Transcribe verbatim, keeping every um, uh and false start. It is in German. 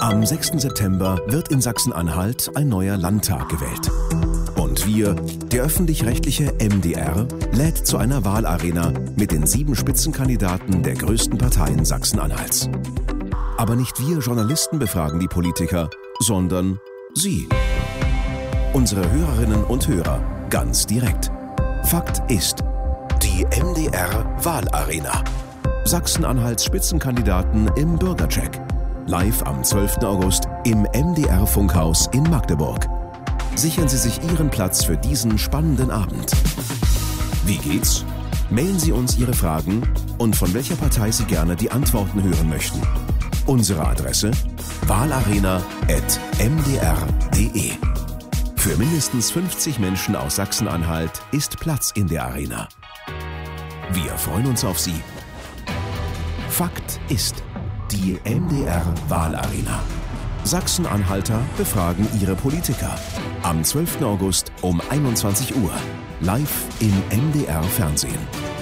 Am sechsten September wird in Sachsen-Anhalt ein neuer Landtag gewählt. Und wir, der öffentlich-rechtliche M D R, lädt zu einer Wahlarena mit den sieben Spitzenkandidaten der größten Parteien Sachsen-Anhalts. Aber nicht wir Journalisten befragen die Politiker, sondern Sie. Unsere Hörerinnen und Hörer ganz direkt. Fakt ist, die M D R-Wahlarena. Sachsen-Anhalts Spitzenkandidaten im Bürgercheck. Live am zwölften August im M D R-Funkhaus in Magdeburg. Sichern Sie sich Ihren Platz für diesen spannenden Abend. Wie geht's? Mailen Sie uns Ihre Fragen und von welcher Partei Sie gerne die Antworten hören möchten. Unsere Adresse: wahlarena at m d r punkt d e. Für mindestens fünfzig Menschen aus Sachsen-Anhalt ist Platz in der Arena. Wir freuen uns auf Sie. Fakt ist, die M D R-Wahlarena. Sachsen-Anhalter befragen ihre Politiker. Am zwölften August um einundzwanzig Uhr. Live im M D R-Fernsehen.